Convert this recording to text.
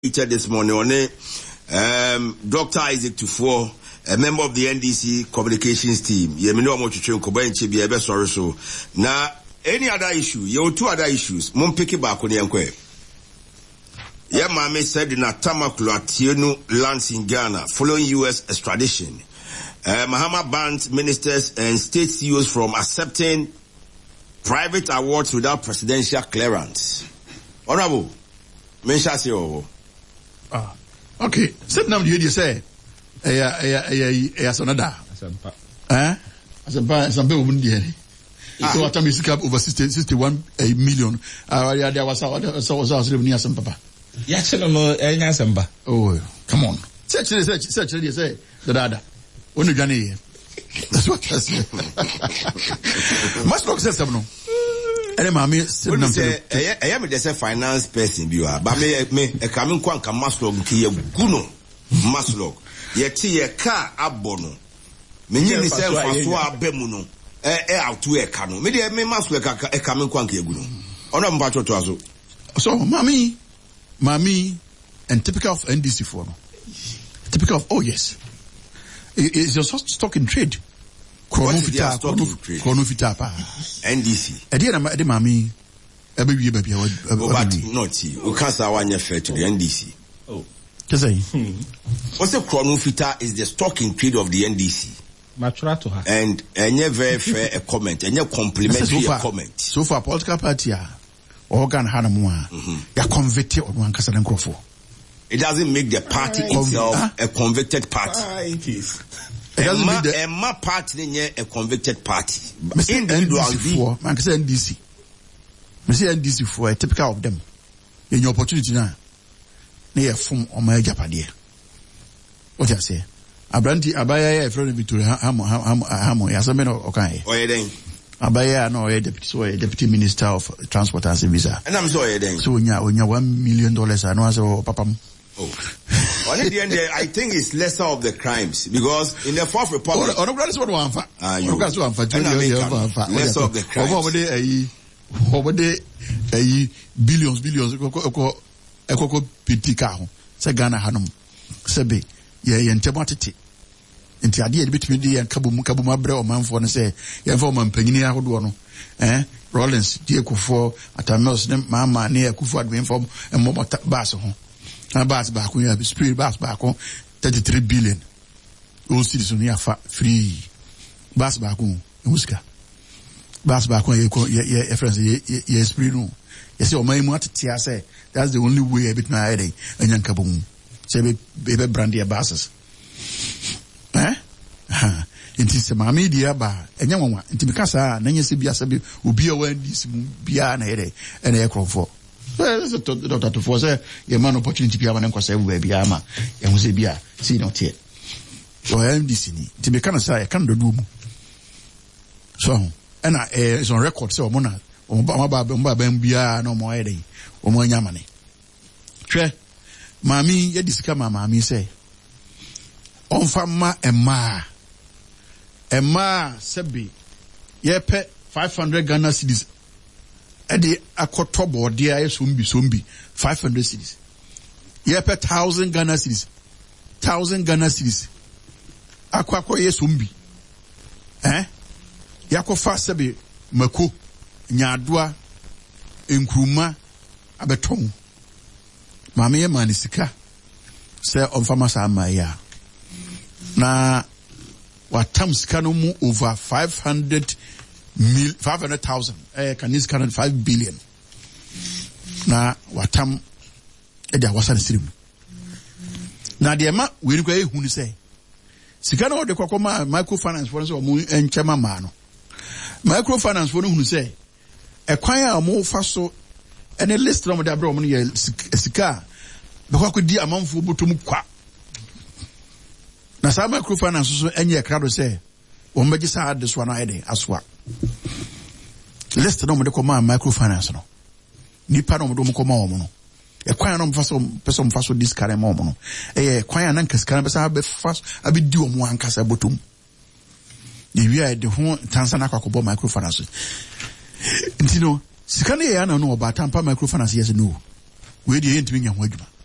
this morning on Dr. Isaac Tufo, a member of the NDC communications team. Now, any other issue, you two other issues, Mum pick it back on the enquiry. Yeah, Mame said in Atamakula Tienu lands in Ghana following US extradition. Mahama bans ministers and state CEOs from accepting private awards without presidential clearance. Honorable, mention okay, sit down here, you say, Sonada. Some people wouldn't hear. So what time is up over 61 million? There was living near some papa. Oh, come on. Search, you say, the dada. Only Ghana. That's what I say. Must look at some. I am a finance person, but me a coming quanka maslog to your guno maslog. Yet a car abono. Many myself as well bemuno. Out to a cano. Maybe I may maslog a coming quanky guno. On a battle to us. So, mommy, and typical of NDC for typical of, oh yes. It's your stock in trade. Chronofita NDC. Adi mami baby. But not you. We can't say one fair to the NDC. Oh. Just say. What's the Chronofita is the stock in trade of the NDC. And any very fair a comment, any complimentary comment. So far, political party organ Hanamua, they are convicted on one Casalan Crofo. It doesn't make the party itself a convicted party. It is. Emma party a convicted party. Individual man can say NDC. Me say NDC for a typical of them. In your opportunity now. Near from on my Japadia. What I say? Abaya friend Victoria Hamo Yasamen okay. Oh yeah Abaya no deputy minister of transport and visa. And I'm sorry then. So when you $1 million I know as papam. Oh. On the end, I think it's lesser of the crimes because in the Fourth Republic. Lesser of the crimes. Over there, billions. Eko pitika. Se Ghana hanum. Sebe ye ntematiti. Nti ade between the and kabuma bre o manfo no say ye for man panyini ahodo no. Rollins die Akufo Atamels ne mama ne Akufo admin form and mo bass ho. Bass back when you have spirit bass back on 33 billion. All citizens here free. Bass back on Muska. Bass back on your friends, your spirit. You see, my mother say that's the only way a bit my headache and young kaboom. Say, baby, brandy basses. It is a mammy dear bar, and young one, and Timicasa, Nancy Biasabi, will be aware this Biana headache and aircraft for. Well, that's a daughter to force a man opportunity to be a man and baby ama and was a beer, see not yet. So I am this to be kind of say I can't do. So, and I is on record, so Mona, Bambia, no more headache, or more yamani. Tre, Mammy, yet this come, Mammy say. On Fama and Ma, Sebi, ye pet 500 Ghana cedis. Edi akotobo dia sumbi 500 cedis. Ye per 1,000 Ghana cedis. 1,000 Ghana cedis. Akwako ye sumbi. Yako fasabe mako nyadwa enkruma abeton. Mame ye manisika. Se onfama sa amaya. Na watam skano mu over 500,000. Can this current 5 billion? Na watam edia wasa nsirim. Na de ma we ni kwa ehunu say. Sika na ode kwakoma microfinance for so mu enchema ma no. Microfinance for no hunu say. Ekwan a mo fa so ene list na mo de abro mo ye sika. Be kwakodi amanfo botom kwa. Na sa microfinance so enye krado say. O mbeji sa this one ide aswa. List no mo de koma microfinance no. Nipa no mo do mo koma o mo no. E kwan no mo fa so person mo fa so this kare mo no. Kwan na nkaskara be sa be fa abi di o mo ankasa botum. Ni wi a de ho tansana kwakobo microfinance. Ntino sika na ya na no obata mpa microfinance yes no. We dey ntimi nya ho adwuma.